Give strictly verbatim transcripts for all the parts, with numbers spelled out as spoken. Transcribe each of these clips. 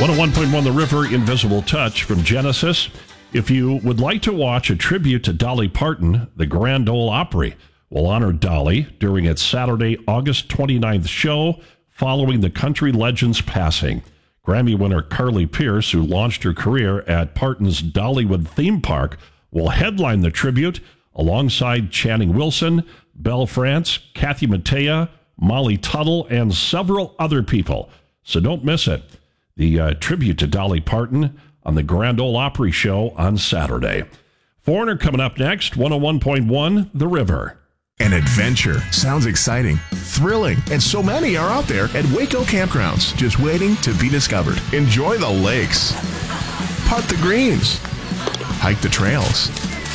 one oh one point one The River, Invisible Touch from Genesis. If you would like to watch a tribute to Dolly Parton, the Grand Ole Opry will honor Dolly during its Saturday, August twenty-ninth show following the country legend's passing. Grammy winner Carly Pearce, who launched her career at Parton's Dollywood theme park, will headline the tribute alongside Channing Wilson, Belle France, Kathy Mattea, Molly Tuttle, and several other people. So don't miss it. The uh, tribute to Dolly Parton on the Grand Ole Opry show on Saturday. Foreigner coming up next, one oh one point one The River. An adventure. Sounds exciting, thrilling, and so many are out there at Waco Campgrounds, just waiting to be discovered. Enjoy the lakes, putt the greens, hike the trails,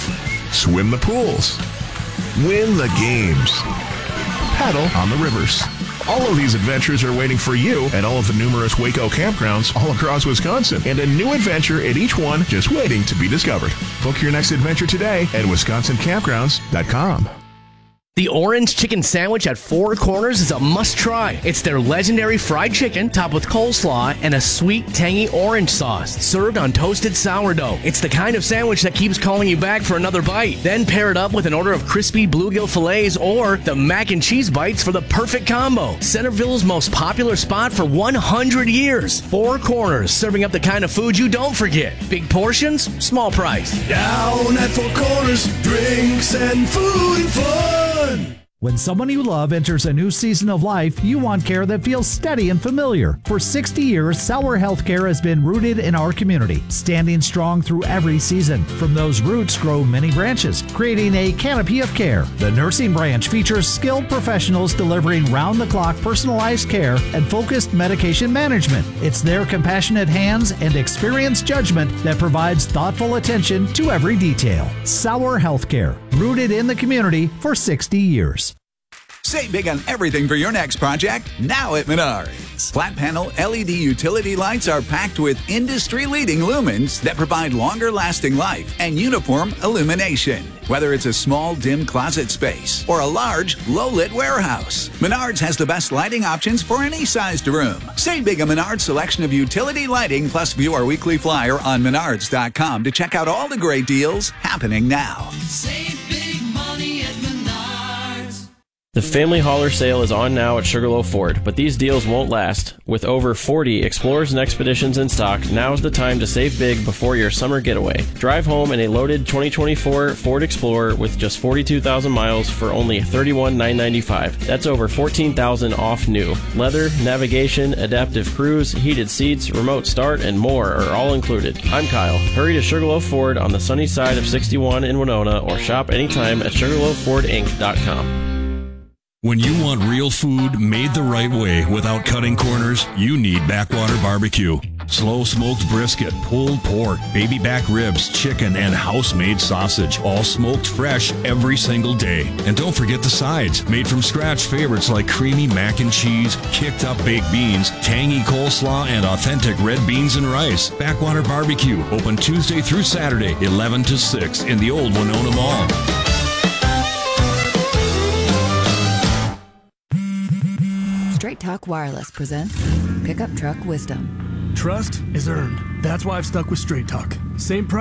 swim the pools, win the games, paddle on the rivers. All of these adventures are waiting for you at all of the numerous Waco campgrounds all across Wisconsin, and a new adventure at each one just waiting to be discovered. Book your next adventure today at wisconsin campgrounds dot com. The Orange Chicken Sandwich at Four Corners is a must-try. It's their legendary fried chicken topped with coleslaw and a sweet, tangy orange sauce, served on toasted sourdough. It's the kind of sandwich that keeps calling you back for another bite. Then pair it up with an order of crispy bluegill fillets or the mac and cheese bites for the perfect combo. Centerville's most popular spot for one hundred years. Four Corners, serving up the kind of food you don't forget. Big portions, small price. Down at Four Corners, drinks and food and fun. When someone you love enters a new season of life, you want care that feels steady and familiar. For sixty years, Sauer Healthcare has been rooted in our community, standing strong through every season. From those roots grow many branches, creating a canopy of care. The nursing branch features skilled professionals delivering round-the-clock personalized care and focused medication management. It's their compassionate hands and experienced judgment that provides thoughtful attention to every detail. Sauer Healthcare, rooted in the community for sixty years. Save big on everything for your next project now at Menards. Flat panel L E D utility lights are packed with industry-leading lumens that provide longer lasting life and uniform illumination. Whether it's a small, dim closet space or a large, low-lit warehouse, Menards has the best lighting options for any sized room. Save big on Menards' selection of utility lighting, plus view our weekly flyer on menards dot com to check out all the great deals happening now. Save big money at Menards. The Family Hauler sale is on now at Sugarloaf Ford, but these deals won't last. With over forty Explorers and Expeditions in stock, now's the time to save big before your summer getaway. Drive home in a loaded twenty twenty-four Ford Explorer with just forty-two thousand miles for only thirty-one thousand nine hundred ninety-five dollars. That's over fourteen thousand dollars off new. Leather, navigation, adaptive cruise, heated seats, remote start, and more are all included. I'm Kyle. Hurry to Sugarloaf Ford on the sunny side of sixty-one in Winona or shop anytime at sugarloaf ford inc dot com. When you want real food made the right way without cutting corners, you need Backwater Barbecue. Slow smoked brisket, pulled pork, baby back ribs, chicken, and house-made sausage, all smoked fresh every single day. And don't forget the sides, made from scratch favorites like creamy mac and cheese, kicked up baked beans, tangy coleslaw, and authentic red beans and rice. Backwater Barbecue, open Tuesday through Saturday, eleven to six in the old Winona Mall. Straight Talk Wireless presents Pickup Truck Wisdom. Trust is earned. That's why I've stuck with Straight Talk. Same price.